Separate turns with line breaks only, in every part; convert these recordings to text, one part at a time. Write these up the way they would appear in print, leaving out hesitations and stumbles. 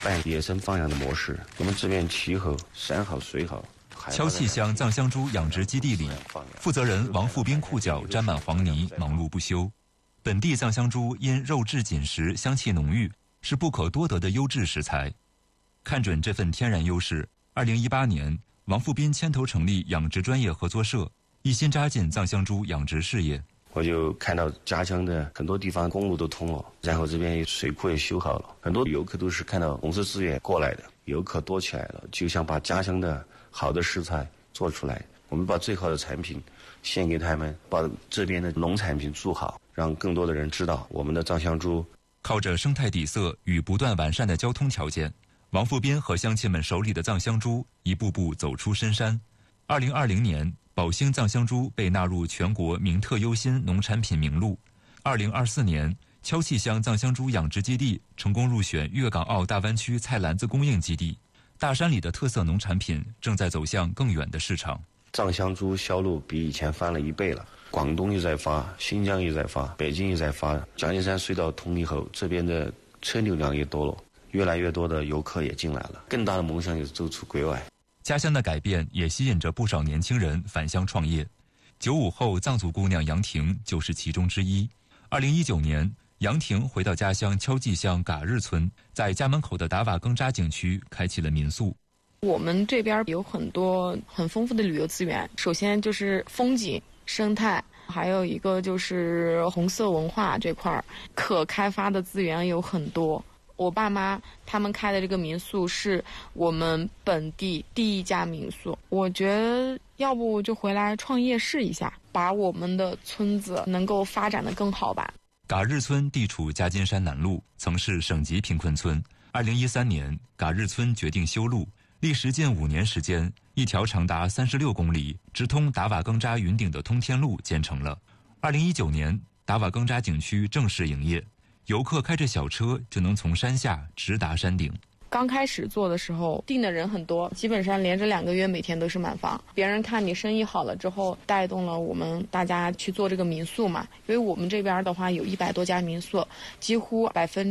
办野生放养的模式。我们这边气候、山好水好。
敲气乡藏香猪养殖基地里，负责人王富斌裤脚沾满黄泥，忙碌不休。本地藏香猪因肉质紧实、香气浓郁，是不可多得的优质食材。看准这份天然优势，2018年，王富斌牵头成立养殖专业合作社，一心扎进藏香猪养殖事业。
我就看到家乡的很多地方公路都通了，然后这边水库也修好了，很多游客都是看到红色资源过来的，游客多起来了，就想把家乡的好的食材做出来，我们把最好的产品献给他们，把这边的农产品做好，让更多的人知道我们的藏香猪。
靠着生态底色与不断完善的交通条件，王富斌和乡亲们手里的藏香猪一步步走出深山。2020年，宝兴藏香猪被纳入全国名特优新农产品名录。2024年，敲气乡藏香猪养殖基地成功入选粤港澳大湾区菜篮子供应基地。大山里的特色农产品正在走向更远的市场。
藏香猪销路比以前翻了1倍了，广东也在发，新疆也在发，北京也在发。犍金山隧道通以后，这边的车流量也多了，越来越多的游客也进来了。更大的梦想就是走出国外。
家乡的改变也吸引着不少年轻人返乡创业。95后藏族姑娘杨婷就是其中之一。2019年，杨婷回到家乡敲季乡嘎日村，在家门口的达瓦更扎景区开启了民宿。
我们这边有很多很丰富的旅游资源，首先就是风景、生态，还有一个就是红色文化这块可开发的资源有很多。我爸妈他们开的这个民宿是我们本地第一家民宿，我觉得要不就回来创业试一下，把我们的村子能够发展得更好吧。
嘎日村地处犍金山南麓，曾是省级贫困村。2013年，嘎日村决定修路，历时近5年时间，一条长达36公里、直通达瓦更扎云顶的通天路建成了。2019年，达瓦更扎景区正式营业。游客开着小车就能从山下直达山顶。
刚开始做的时候订的人很多，基本上连着2个月每天都是满房。别人看你生意好了之后，带动了我们大家去做这个民宿嘛。因为我们这边的话有100多家民宿，几乎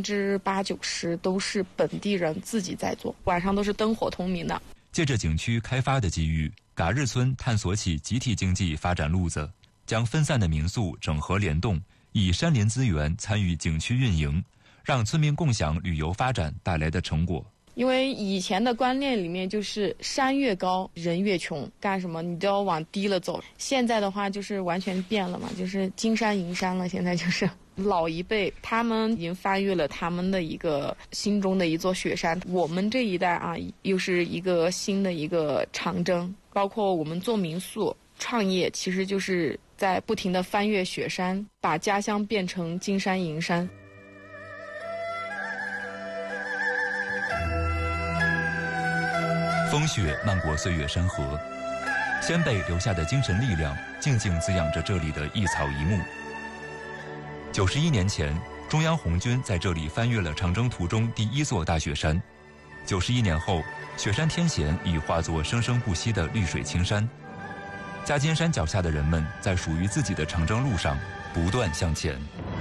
80%-90%都是本地人自己在做，晚上都是灯火通明的。
借着景区开发的机遇，嘎日村探索起集体经济发展路子，将分散的民宿整合联动，以山林资源参与景区运营，让村民共享旅游发展带来的成果。
因为以前的观念里面就是山越高人越穷，干什么你都要往低了走。现在的话就是完全变了嘛，就是金山银山了。现在就是老一辈他们已经翻越了他们的一个心中的一座雪山，我们这一代啊又是一个新的一个长征。包括我们做民宿创业，其实就是在不停地翻越雪山，把家乡变成金山银山。
风雪漫过岁月山河，先辈留下的精神力量静静滋养着这里的一草一木。91年前，中央红军在这里翻越了长征途中第1座大雪山。91年后，雪山天险已化作生生不息的绿水青山。犍金山脚下的人们在属于自己的长征路上不断向前。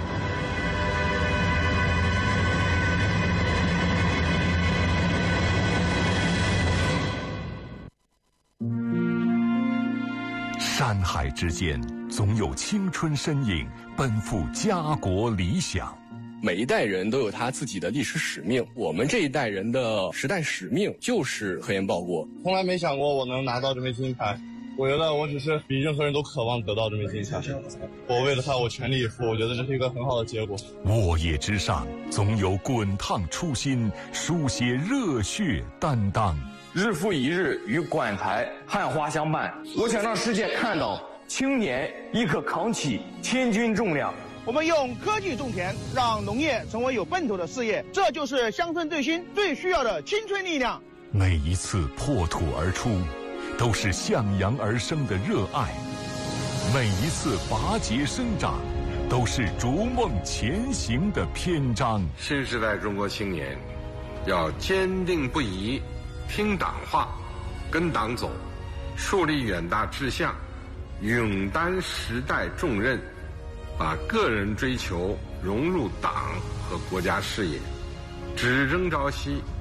山海之间，总有青春身影奔赴家国理想。
每一代人都有他自己的历史使命，我们这一代人的时代使命就是科研报国。
从来没想过我能拿到这枚金牌，我觉得我只是比任何人都渴望得到这枚金牌。我为了他，我全力以赴，我觉得这是一个很好的结果。
沃野之上，总有滚烫初心，书写热血担当。
日复一日与馆台汉花相伴，我想让世界看到青年亦可扛起千斤重量。
我们用科技种田，让农业成为有奔头的事业，这就是乡村振兴最需要的青春力量。
每一次破土而出，都是向阳而生的热爱；每一次拔节生长，都是逐梦前行的篇章。
新时代中国青年要坚定不移听党话，跟党走，树立远大志向，勇担时代重任，把个人追求融入党和国家事业，只争朝夕，